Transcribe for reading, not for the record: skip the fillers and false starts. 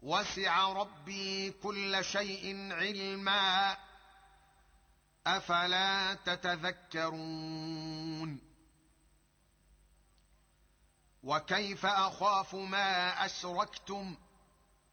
وسع ربي كل شيء علما، أفلا تتذكرون. وكيف أخاف ما أشركتم